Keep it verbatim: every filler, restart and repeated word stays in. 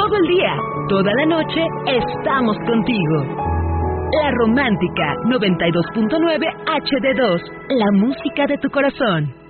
Todo el día, toda la noche, estamos contigo. La Romántica noventa y dos punto nueve H D dos, la música de tu corazón.